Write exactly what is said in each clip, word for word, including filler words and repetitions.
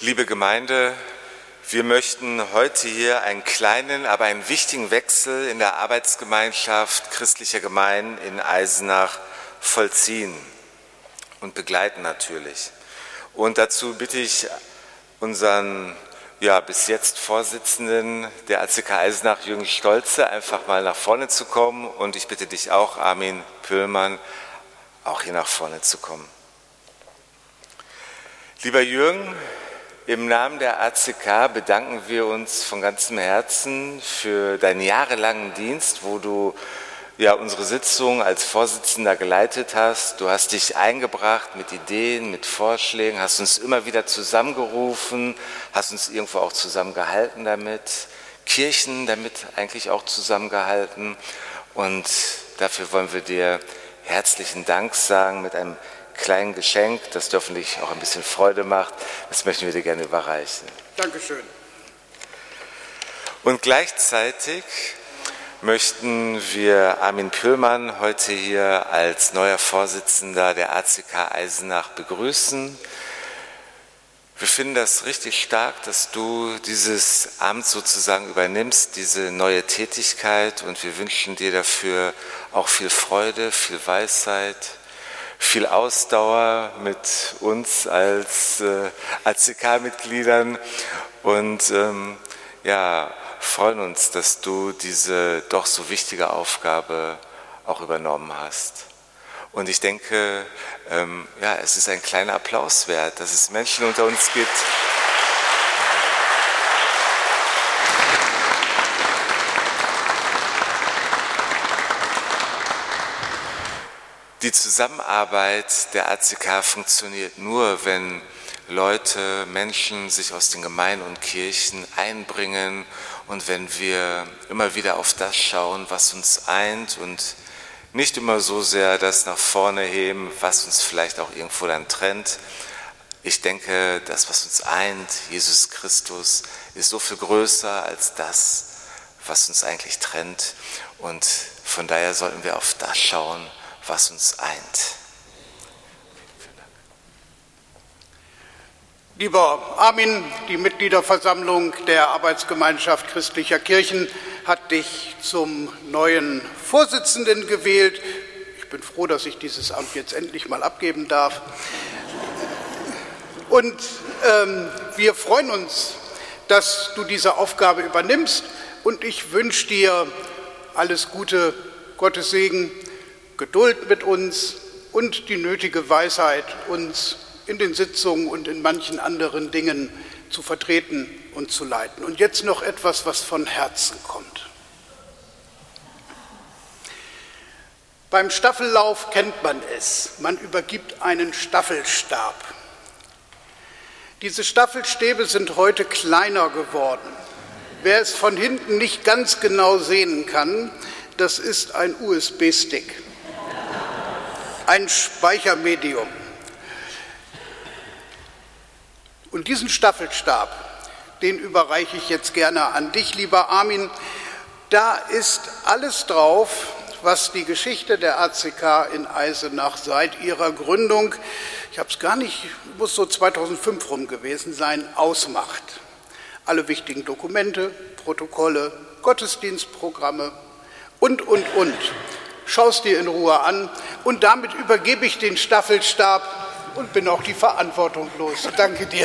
Liebe Gemeinde, wir möchten heute hier einen kleinen, aber einen wichtigen Wechsel in der Arbeitsgemeinschaft christlicher Gemeinden in Eisenach vollziehen und begleiten natürlich. Und dazu bitte ich unseren ja, bis jetzt Vorsitzenden der A C K Eisenach, Jürgen Stolze, einfach mal nach vorne zu kommen. Und ich bitte dich auch, Armin Pöhlmann, auch hier nach vorne zu kommen. Lieber Jürgen, im Namen der A C K bedanken wir uns von ganzem Herzen für deinen jahrelangen Dienst, wo du ja unsere Sitzung als Vorsitzender geleitet hast. Du hast dich eingebracht mit Ideen, mit Vorschlägen, hast uns immer wieder zusammengerufen, hast uns irgendwo auch zusammengehalten damit, Kirchen damit eigentlich auch zusammengehalten. Und dafür wollen wir dir herzlichen Dank sagen mit einem kleinen Geschenk, das dir hoffentlich auch ein bisschen Freude macht. Das möchten wir dir gerne überreichen. Dankeschön. Und gleichzeitig möchten wir Armin Pöhlmann heute hier als neuer Vorsitzender der A C K Eisenach begrüßen. Wir finden das richtig stark, dass du dieses Amt sozusagen übernimmst, diese neue Tätigkeit, und wir wünschen dir dafür auch viel Freude, viel Weisheit, viel Ausdauer mit uns als äh, A C K-Mitgliedern und ähm, ja, freuen uns, dass du diese doch so wichtige Aufgabe auch übernommen hast. Und ich denke, ähm, ja, es ist ein kleiner Applaus wert, dass es Menschen unter uns gibt, die Zusammenarbeit der A C K funktioniert nur, wenn Leute, Menschen sich aus den Gemeinden und Kirchen einbringen und wenn wir immer wieder auf das schauen, was uns eint und nicht immer so sehr das nach vorne heben, was uns vielleicht auch irgendwo dann trennt. Ich denke, das, was uns eint, Jesus Christus, ist so viel größer als das, was uns eigentlich trennt. Und von daher sollten wir auf das schauen, was uns eint. Lieber Armin, die Mitgliederversammlung der Arbeitsgemeinschaft christlicher Kirchen hat dich zum neuen Vorsitzenden gewählt. Ich bin froh, dass ich dieses Amt jetzt endlich mal abgeben darf. Und ähm, wir freuen uns, dass du diese Aufgabe übernimmst. Und ich wünsche dir alles Gute, Gottes Segen, Geduld mit uns und die nötige Weisheit, uns in den Sitzungen und in manchen anderen Dingen zu vertreten und zu leiten. Und jetzt noch etwas, was von Herzen kommt. Beim Staffellauf kennt man es. Man übergibt einen Staffelstab. Diese Staffelstäbe sind heute kleiner geworden. Wer es von hinten nicht ganz genau sehen kann, das ist ein U S B-Stick, ein Speichermedium. Und diesen Staffelstab, den überreiche ich jetzt gerne an dich, lieber Armin. Da ist alles drauf, was die Geschichte der A C K in Eisenach seit ihrer Gründung, ich habe es gar nicht, muss so zweitausendfünf rum gewesen sein, ausmacht. Alle wichtigen Dokumente, Protokolle, Gottesdienstprogramme und, und, und. Schau es dir in Ruhe an und damit übergebe ich den Staffelstab und bin auch die Verantwortung los. Danke dir.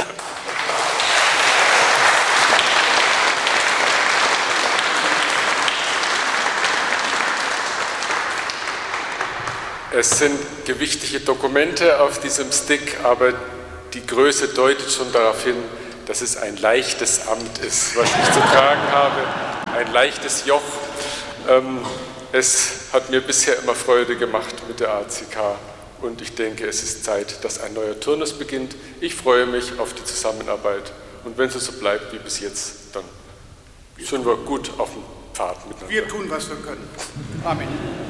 Es sind gewichtige Dokumente auf diesem Stick, aber die Größe deutet schon darauf hin, dass es ein leichtes Amt ist, was ich zu tragen habe, ein leichtes Joch. Es hat mir bisher immer Freude gemacht mit der A C K. Und ich denke, es ist Zeit, dass ein neuer Turnus beginnt. Ich freue mich auf die Zusammenarbeit. Und wenn es so bleibt wie bis jetzt, dann sind wir gut auf dem Pfad miteinander. Wir tun, was wir können. Amen.